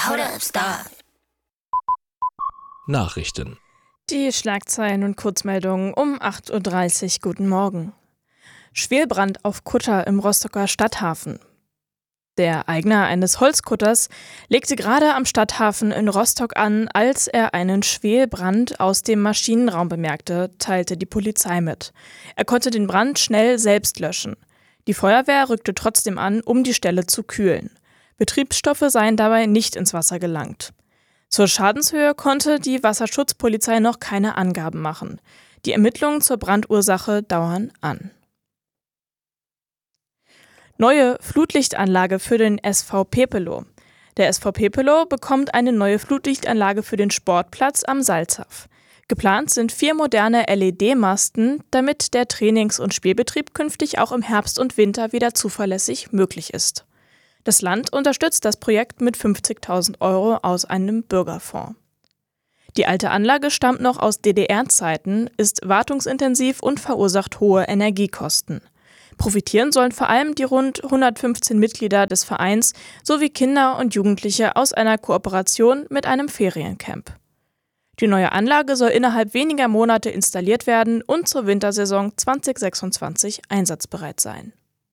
Hold up, stop. Nachrichten. Die Schlagzeilen und Kurzmeldungen um 8.30 Uhr. Guten Morgen. Schwelbrand auf Kutter im Rostocker Stadthafen. Der Eigner eines Holzkutters legte gerade am Stadthafen in Rostock an, als er einen Schwelbrand aus dem Maschinenraum bemerkte, teilte die Polizei mit. Er konnte den Brand schnell selbst löschen. Die Feuerwehr rückte trotzdem an, um die Stelle zu kühlen. Betriebsstoffe seien dabei nicht ins Wasser gelangt. Zur Schadenshöhe konnte die Wasserschutzpolizei noch keine Angaben machen. Die Ermittlungen zur Brandursache dauern an. Neue Flutlichtanlage für den SV Pepelo. Der SV Pepelo bekommt eine neue Flutlichtanlage für den Sportplatz am Salzach. Geplant sind 4 moderne LED-Masten, damit der Trainings- und Spielbetrieb künftig auch im Herbst und Winter wieder zuverlässig möglich ist. Das Land unterstützt das Projekt mit 50.000 € aus einem Bürgerfonds. Die alte Anlage stammt noch aus DDR-Zeiten, ist wartungsintensiv und verursacht hohe Energiekosten. Profitieren sollen vor allem die rund 115 Mitglieder des Vereins sowie Kinder und Jugendliche aus einer Kooperation mit einem Feriencamp. Die neue Anlage soll innerhalb weniger Monate installiert werden und zur Wintersaison 2026 einsatzbereit sein.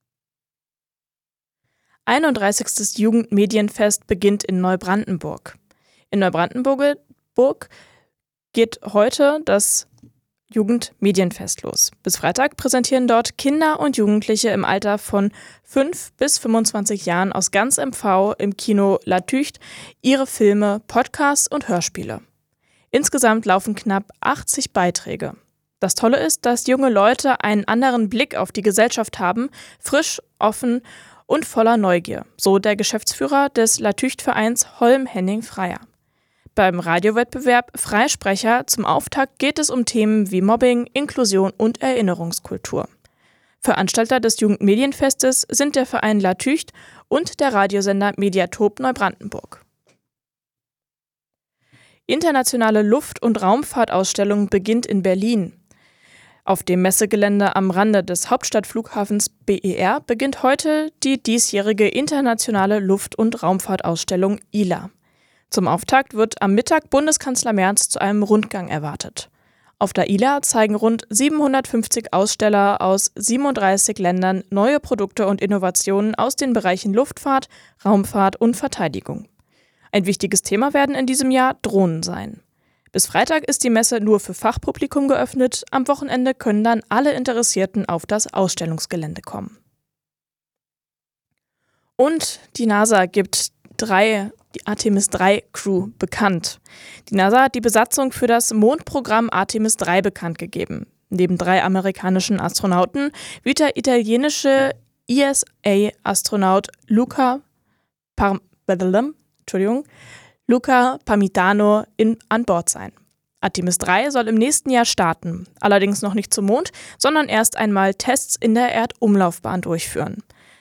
31. Jugendmedienfest beginnt in Neubrandenburg. In Neubrandenburg geht heute das Jugendmedienfest los. Bis Freitag präsentieren dort Kinder und Jugendliche im Alter von 5 bis 25 Jahren aus ganz MV im Kino La Tücht ihre Filme, Podcasts und Hörspiele. Insgesamt laufen knapp 80 Beiträge. Das Tolle ist, dass junge Leute einen anderen Blick auf die Gesellschaft haben, frisch, offen und voller Neugier, so der Geschäftsführer des La Tücht-Vereins Holm Henning Freier. Beim Radiowettbewerb Freisprecher zum Auftakt geht es um Themen wie Mobbing, Inklusion und Erinnerungskultur. Veranstalter des Jugendmedienfestes sind der Verein La Tücht und der Radiosender Mediatop Neubrandenburg. Internationale Luft- und Raumfahrtausstellung beginnt in Berlin. Auf dem Messegelände am Rande des Hauptstadtflughafens BER beginnt heute die diesjährige internationale Luft- und Raumfahrtausstellung ILA. Zum Auftakt wird am Mittag Bundeskanzler Merz zu einem Rundgang erwartet. Auf der ILA zeigen rund 750 Aussteller aus 37 Ländern neue Produkte und Innovationen aus den Bereichen Luftfahrt, Raumfahrt und Verteidigung. Ein wichtiges Thema werden in diesem Jahr Drohnen sein. Bis Freitag ist die Messe nur für Fachpublikum geöffnet. Am Wochenende können dann alle Interessierten auf das Ausstellungsgelände kommen. Und die NASA gibt die Artemis 3 Crew bekannt. Die NASA hat die Besatzung für das Mondprogramm Artemis 3 bekannt gegeben. Neben 3 amerikanischen Astronauten wird der italienische ESA-Astronaut Luca Parmitano an Bord sein. Artemis 3 soll im nächsten Jahr starten, allerdings noch nicht zum Mond, sondern erst einmal Tests in der Erdumlaufbahn durchführen.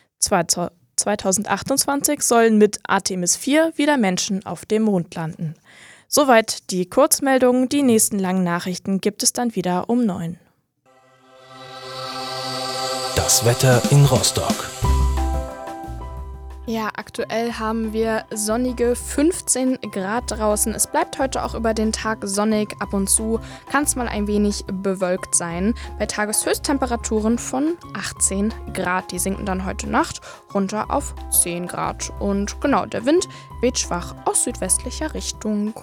2028 sollen mit Artemis 4 wieder Menschen auf dem Mond landen. Soweit die Kurzmeldungen, die nächsten langen Nachrichten gibt es dann wieder um 9. Das Wetter in Rostock. Ja, aktuell haben wir sonnige 15 Grad draußen. Es bleibt heute auch über den Tag sonnig. Ab und zu kann es mal ein wenig bewölkt sein. Bei Tageshöchsttemperaturen von 18 Grad. Die sinken dann heute Nacht runter auf 10 Grad. Und genau, der Wind weht schwach aus südwestlicher Richtung.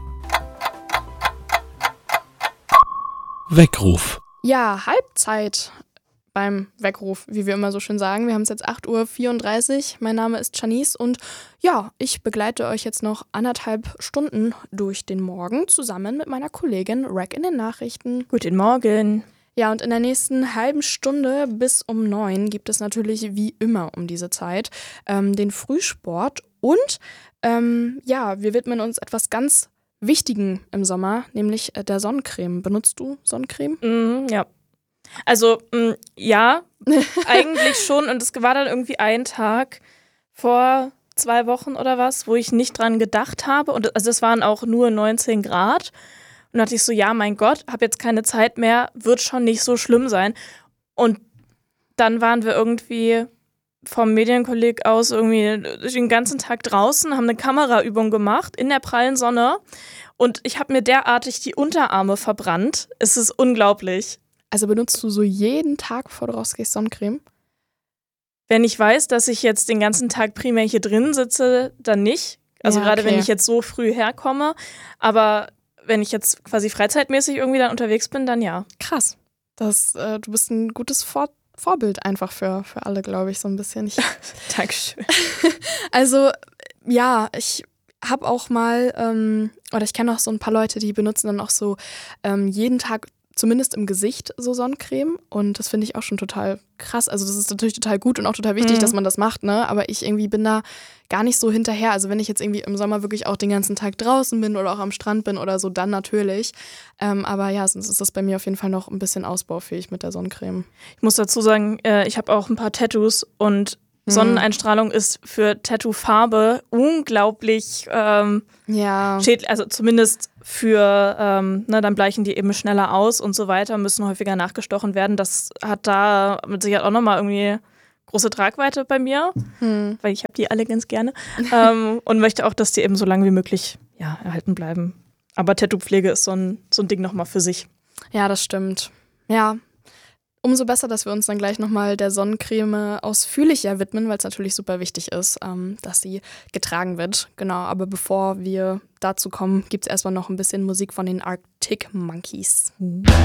Weckruf. Ja, Halbzeit beim Weckruf, wie wir immer so schön sagen. Wir haben es jetzt 8.34 Uhr. Mein Name ist Janice und ja, ich begleite euch jetzt noch 1,5 Stunden durch den Morgen zusammen mit meiner Kollegin Rack in den Nachrichten. Guten Morgen. Ja, und in der nächsten halben Stunde bis um 9 gibt es natürlich wie immer um diese Zeit den Frühsport und wir widmen uns etwas ganz Wichtigen im Sommer, nämlich der Sonnencreme. Benutzt du Sonnencreme? Ja. Also, ja, eigentlich schon. Und es war dann irgendwie ein Tag vor 2 Wochen oder was, wo ich nicht dran gedacht habe. Und also es waren auch nur 19 Grad. Und dann dachte ich so, ja, mein Gott, habe jetzt keine Zeit mehr, wird schon nicht so schlimm sein. Und dann waren wir irgendwie vom Medienkolleg aus irgendwie den ganzen Tag draußen, haben eine Kameraübung gemacht in der prallen Sonne und ich habe mir derartig die Unterarme verbrannt. Es ist unglaublich. Also benutzt du so jeden Tag, bevor du rausgehst, Sonnencreme? Wenn ich weiß, dass ich jetzt den ganzen Tag primär hier drin sitze, dann nicht. Also Ja, gerade okay. wenn ich jetzt so früh herkomme. Aber wenn ich jetzt quasi freizeitmäßig irgendwie dann unterwegs bin, dann ja. Krass. Du bist ein gutes Vorbild einfach für alle, glaube ich, so ein bisschen. Dankeschön. Also, ja, ich habe auch mal, oder ich kenne auch so ein paar Leute, die benutzen dann auch so jeden Tag, zumindest im Gesicht, so Sonnencreme. Und das finde ich auch schon total krass. Also das ist natürlich total gut und auch total wichtig, dass man das macht, ne? Aber ich irgendwie bin da gar nicht so hinterher. Also wenn ich jetzt irgendwie im Sommer wirklich auch den ganzen Tag draußen bin oder auch am Strand bin oder so, dann natürlich. Aber ja, sonst ist das bei mir auf jeden Fall noch ein bisschen ausbaufähig mit der Sonnencreme. Ich muss dazu sagen, ich habe auch ein paar Tattoos und Sonneneinstrahlung ist für Tattoo-Farbe unglaublich Ja. schädlich. Also zumindest für, dann bleichen die eben schneller aus und so weiter, müssen häufiger nachgestochen werden. Das hat da mit Sicherheit auch nochmal irgendwie große Tragweite bei mir, weil ich habe die alle ganz gerne und möchte auch, dass die eben so lange wie möglich erhalten bleiben. Aber Tattoo-Pflege ist so ein Ding nochmal für sich. Ja, das stimmt. Ja, umso besser, dass wir uns dann gleich nochmal der Sonnencreme ausführlicher widmen, weil es natürlich super wichtig ist, dass sie getragen wird. Genau, aber bevor wir dazu kommen, gibt es erstmal noch ein bisschen Musik von den Arctic Monkeys.